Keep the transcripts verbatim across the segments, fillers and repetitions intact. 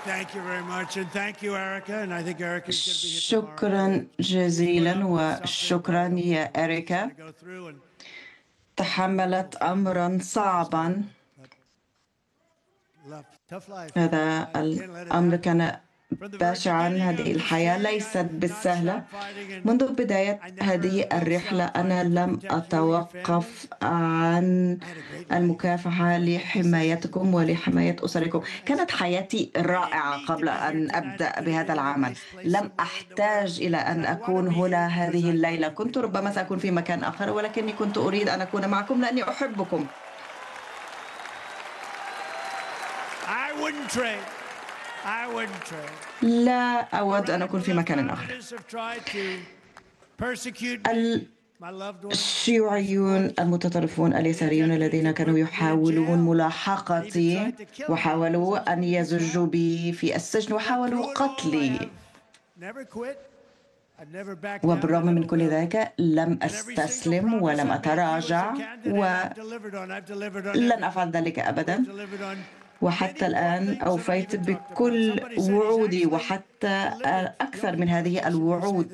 شكرا جزيلا وشكرا يا إريكا. تحملت أمرا صعبا. هذا الأمر كان بشعا. هذه الحياة ليست بالسهلة. منذ بداية هذه الرحلة أنا لم أتوقف عن المكافحة لحمايتكم ولحماية أسركم. كانت حياتي رائعة قبل أن أبدأ بهذا العمل. لم أحتاج إلى أن أكون هنا هذه الليلة. كنت ربما سأكون في مكان آخر، ولكني كنت أريد أن أكون معكم لأني أحبكم. لا أود أن أكون في مكان آخر. الشيوعيون المتطرفون اليساريون الذين كانوا يحاولون ملاحقتي وحاولوا أن يزجوا بي في السجن وحاولوا قتلي، وبالرغم من كل ذلك لم أستسلم ولم أتراجع ولن أفعل ذلك أبدا. وحتى الآن أوفيت بكل وعودي وحتى أكثر من هذه الوعود،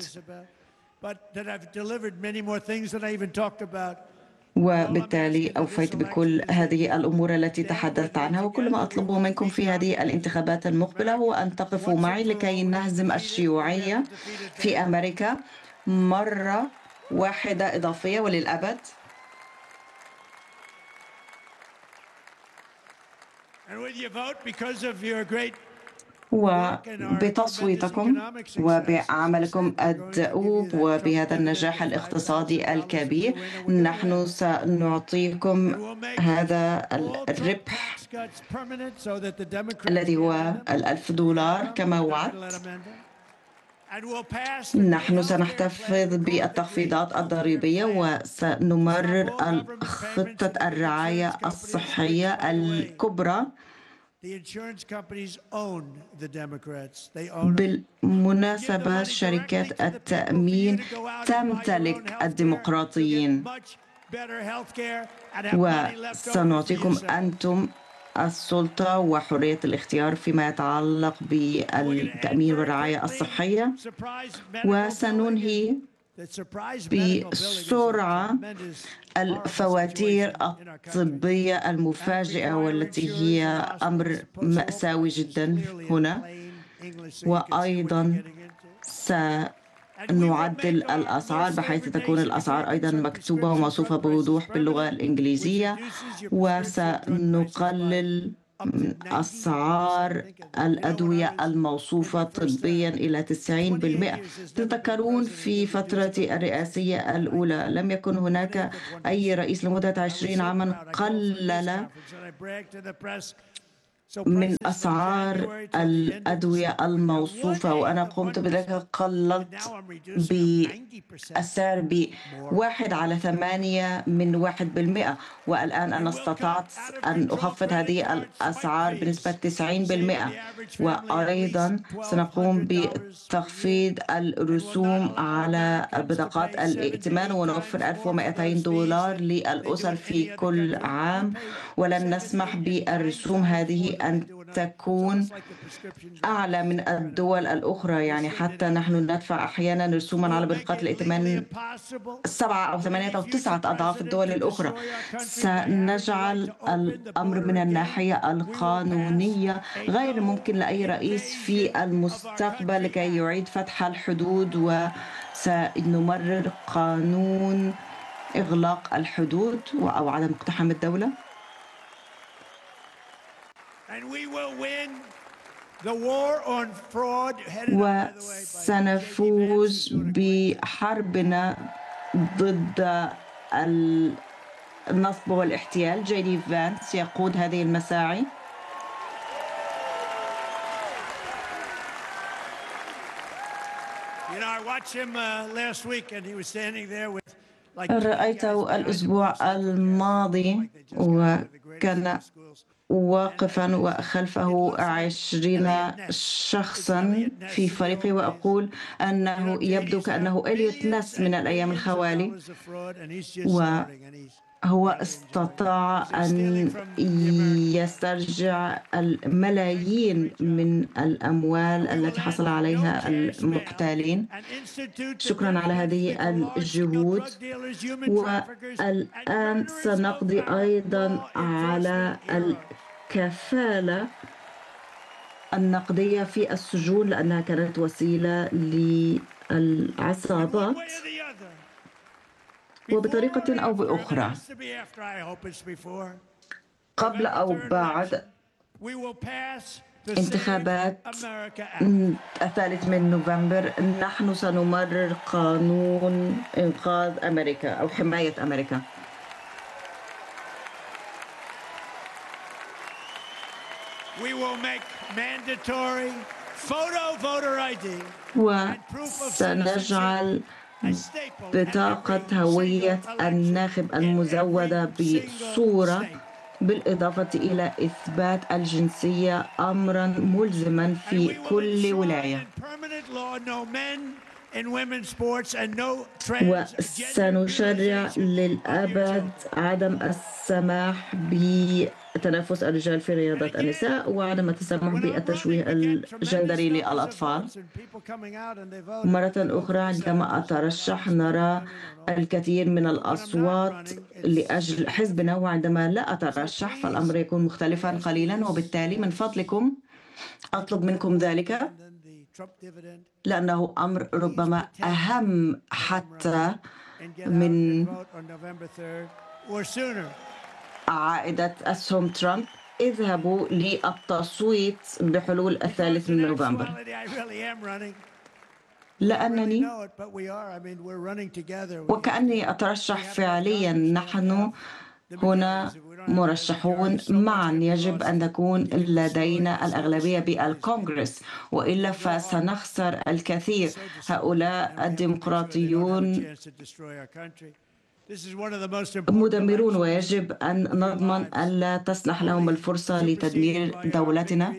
وبالتالي أوفيت بكل هذه الأمور التي تحدثت عنها. وكل ما أطلبه منكم في هذه الانتخابات المقبلة هو أن تقفوا معي لكي نهزم الشيوعية في أمريكا مرة واحدة إضافية وللأبد. وبتصويتكم وبعملكم الدؤوب وبهذا النجاح الاقتصادي الكبير نحن سنعطيكم هذا الربح الذي هو الألف دولار كما وعدت. نحن سنحتفظ بالتخفيضات الضريبية وسنمرر خطة الرعاية الصحية الكبرى. بالمناسبة شركات التأمين تمتلك الديمقراطيين، وسنعطيكم أنتم السلطة وحرية الاختيار فيما يتعلق بالتأمين والرعاية الصحية. وسننهي بسرعة الفواتير الطبية المفاجئة والتي هي أمر مأساوي جدا هنا. وأيضا سنعدل الأسعار بحيث تكون الأسعار أيضا مكتوبة وموصوفة بوضوح باللغة الإنجليزية، وسنقلل من أسعار الأدوية الموصوفة طبيا إلى تسعين بالمئة. تذكرون في فترة الرئاسية الأولى لم يكن هناك أي رئيس لمدة عشرين عاما قلل من أسعار الأدوية الموصوفة، وأنا قمت بذلك. قللت بالسعر بواحد على ثمانية من واحد بالمئة، والآن أنا استطعت أن أخفض هذه الأسعار بنسبة تسعين بالمئة. وأيضا سنقوم بتخفيض الرسوم على بطاقات الائتمان ونوفر ألف ومئتين دولار للأسر في كل عام، ولن نسمح بالرسوم هذه أن تكون أعلى من الدول الأخرى. يعني حتى نحن ندفع أحيانا رسوما على بطاقات الائتمان سبعة أو ثمانية أو تسعة أضعاف الدول الأخرى. سنجعل الأمر من الناحية القانونية غير ممكن لأي رئيس في المستقبل لكي يعيد فتح الحدود، وسنمرر قانون إغلاق الحدود أو عدم اقتحام الدولة. وسنفوز بحربنا ضد النصب والاحتيال. جي دي فانس يقود هذه المساعي. رأيته الأسبوع الماضي وكان واقفا وخلفه عشرين شخصا في فريقي، وأقول أنه يبدو كأنه إليوت نس من الأيام الخوالي، هو استطاع أن يسترجع الملايين من الأموال التي حصل عليها المحتالين. شكرا على هذه الجهود. والآن سنقضي أيضا على الكفالة النقدية في السجون لأنها كانت وسيلة للعصابات وبطريقة أو بأخرى قبل أو بعد انتخابات الثالث من نوفمبر نحن سنمرر قانون إنقاذ أمريكا أو حماية أمريكا. وسنجعل بطاقة هوية الناخب المزودة بصورة بالإضافة إلى إثبات الجنسية أمراً ملزماً في كل ولاية. وسنشرع للأبد عدم السماح بتنافس الرجال في رياضة النساء وعدم التسمح بالتشويه الجندري للأطفال. مرة أخرى عندما أترشح نرى الكثير من الأصوات لأجل حزبنا، وعندما لا أترشح فالأمر يكون مختلفا قليلا، وبالتالي من فضلكم أطلب منكم ذلك لأنه أمر ربما أهم حتى من عائدة أسهم ترامب. اذهبوا للتصويت بحلول الثالث من نوفمبر. لأنني وكأني أترشح فعليا، نحن هنا مرشحون معا، يجب أن تكون لدينا الأغلبية بالكونغرس وإلا فسنخسر الكثير. هؤلاء الديمقراطيون مدمرون ويجب أن نضمن ألا تسنح لهم الفرصة لتدمير دولتنا.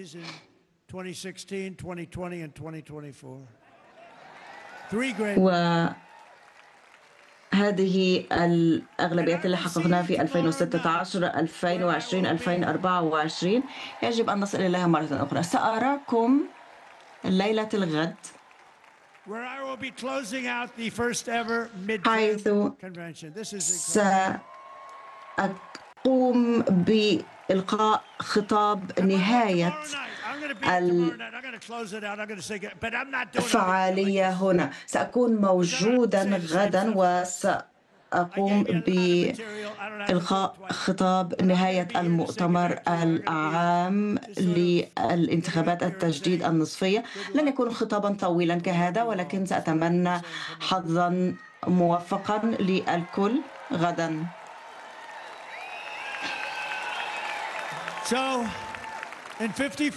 وهذه الأغلبيات اللي حققناها في ألفين وستة عشر ألفين وعشرين ألفين وأربعة وعشرين يجب أن نصل إليها مرة أخرى. سأراكم ليلة الغد حيث سأقوم بإلقاء خطاب نهاية الفعالية هنا. سأكون موجودا غدا وسأقوم بإلقاء خطاب نهاية المؤتمر العام للانتخابات التجديد النصفية. لن يكون خطابا طويلا كهذا، ولكن سأتمنى حظا موفقا للكل غدا. So, in fifty